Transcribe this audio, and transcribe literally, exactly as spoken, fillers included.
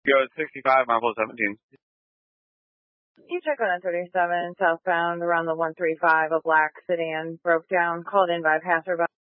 Yo, it's sixty-five, Marble seventeen. You check on a thirty-seven southbound around the one three five, a black sedan broke down, called in by a passerby.